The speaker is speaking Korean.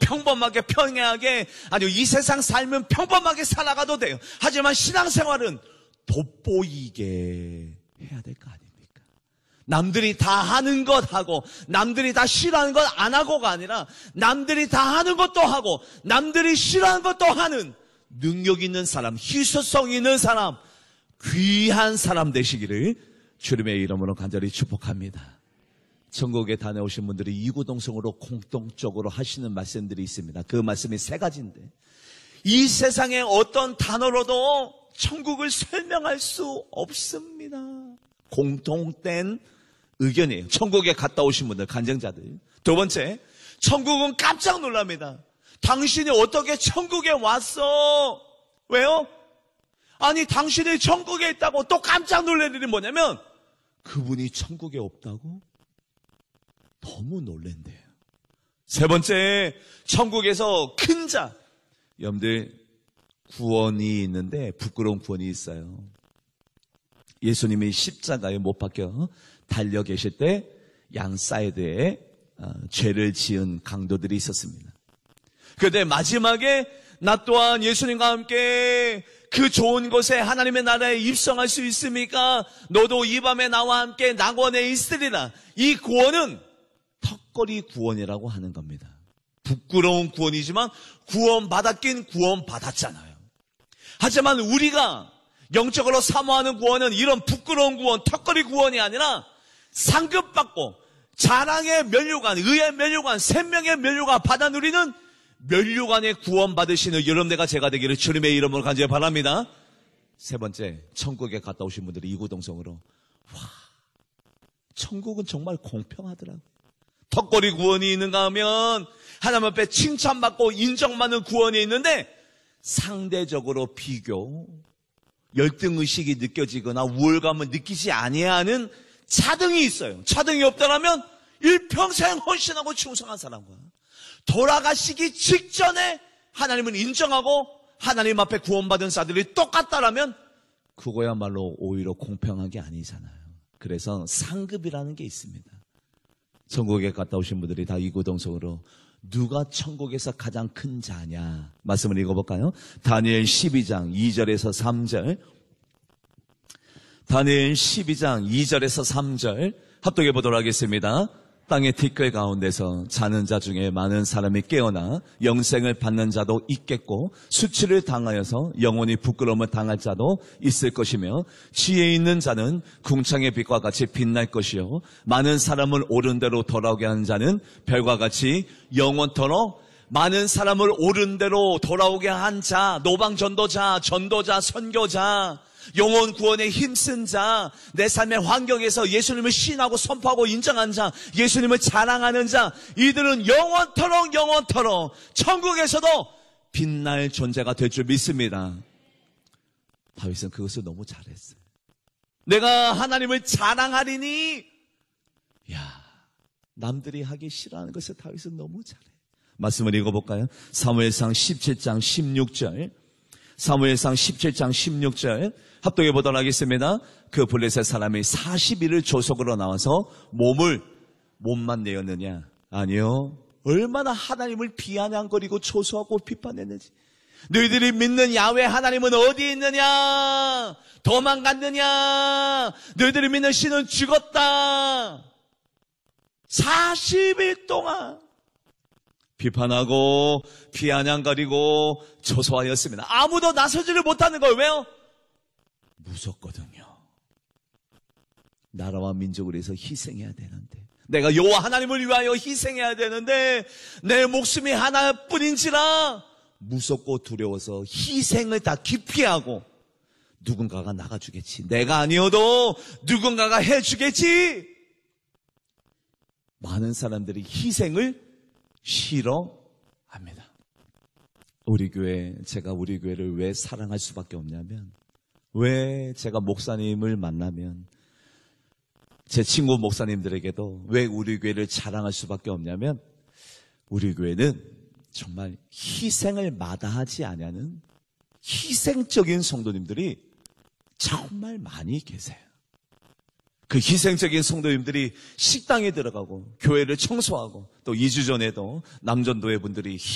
평범하게 평행하게 아니요 이 세상 삶은 평범하게 살아가도 돼요. 하지만 신앙생활은 돋보이게 해야 될 거 아닙니까? 남들이 다 하는 것 하고 남들이 다 싫어하는 것 안 하고가 아니라 남들이 다 하는 것도 하고 남들이 싫어하는 것도 하는 능력 있는 사람, 희소성 있는 사람, 귀한 사람 되시기를 주님의 이름으로 간절히 축복합니다. 천국에 다녀오신 분들이 이구동성으로 공통적으로 하시는 말씀들이 있습니다. 그 말씀이 3가지인데 이 세상의 어떤 단어로도 천국을 설명할 수 없습니다. 공통된 의견이에요. 천국에 갔다 오신 분들, 간증자들. 2번째, 천국은 깜짝 놀랍니다. 당신이 어떻게 천국에 왔어? 왜요? 아니 당신이 천국에 있다고 또 깜짝 놀랄 일이 뭐냐면 그분이 천국에 없다고 너무 놀란대요. 3번째, 천국에서 큰 자. 여러분들 구원이 있는데 부끄러운 구원이 있어요. 예수님이 십자가에 못 박혀 달려 계실 때 양 사이드에 죄를 지은 강도들이 있었습니다. 그런데 마지막에 나 또한 예수님과 함께 그 좋은 곳에 하나님의 나라에 입성할 수 있습니까? 너도 이 밤에 나와 함께 낙원에 있으리라. 이 구원은 턱걸이 구원이라고 하는 겁니다. 부끄러운 구원이지만 구원받았긴 구원받았잖아요. 하지만 우리가 영적으로 사모하는 구원은 이런 부끄러운 구원, 턱걸이 구원이 아니라 상급받고 자랑의 면류관, 의의 면류관, 생명의 면류관 받아 누리는 면류관에 구원받으시는 여러분들과 제가 되기를 주님의 이름으로 간절히 바랍니다. 3번째, 천국에 갔다 오신 분들이 이구동성으로 와, 천국은 정말 공평하더라고요. 턱걸이 구원이 있는가 하면 하나님 앞에 칭찬받고 인정받는 구원이 있는데 상대적으로 비교, 열등의식이 느껴지거나 우월감을 느끼지 아니하는 차등이 있어요. 차등이 없다면 일평생 헌신하고 충성한 사람과 돌아가시기 직전에 하나님을 인정하고 하나님 앞에 구원받은 자들이 똑같다라면 그거야말로 오히려 공평한 게 아니잖아요. 그래서 상급이라는 게 있습니다. 천국에 갔다 오신 분들이 다 이구동성으로 누가 천국에서 가장 큰 자냐 말씀을 읽어볼까요? 다니엘 12장 2절에서 3절. 다니엘 12장 2절에서 3절 합독해 보도록 하겠습니다. 땅의 티끌 가운데서 자는 자 중에 많은 사람이 깨어나 영생을 받는 자도 있겠고 수치를 당하여서 영원히 부끄러움을 당할 자도 있을 것이며 지혜 있는 자는 궁창의 빛과 같이 빛날 것이요 많은 사람을 옳은 대로 돌아오게 하는 자는 별과 같이 영원토록 많은 사람을 옳은 대로 돌아오게 한 자, 노방 전도자, 선교자, 영혼 구원에 힘쓴 자, 내 삶의 환경에서 예수님을 신하고 선포하고 인정한 자, 예수님을 자랑하는 자, 이들은 영원토록 천국에서도 빛날 존재가 될 줄 믿습니다. 다윗은 그것을 너무 잘했어요. 내가 하나님을 자랑하리니, 남들이 하기 싫어하는 것을 다윗은 너무 잘해. 말씀을 읽어볼까요? 사무엘상 17장 16절. 사무엘상 17장 16절 합독해 보도록 하겠습니다. 그 블레셋 사람이 40일을 조속으로 나와서 몸만 내었느냐? 아니요. 얼마나 하나님을 비아냥거리고 조소하고 비판했는지. 너희들이 믿는 야훼 하나님은 어디에 있느냐? 도망갔느냐? 너희들이 믿는 신은 죽었다. 40일 동안 비판하고 비아냥거리고 조소하였습니다. 아무도 나서지를 못하는 거예요. 왜요? 무섭거든요. 나라와 민족을 위해서 희생해야 되는데, 내가 여호와 하나님을 위하여 희생해야 되는데 내 목숨이 하나뿐인지라 무섭고 두려워서 희생을 다 기피하고 누군가가 나가주겠지, 내가 아니어도 누군가가 해주겠지, 많은 사람들이 희생을 싫어합니다. 제가 우리 교회를 왜 사랑할 수밖에 없냐면, 왜 제가 목사님을 만나면 제 친구 목사님들에게도 왜 우리 교회를 자랑할 수밖에 없냐면, 우리 교회는 정말 희생을 마다하지 않는 희생적인 성도님들이 정말 많이 계세요. 그 희생적인 성도님들이 식당에 들어가고 교회를 청소하고, 또 2주 전에도 남전도회 분들이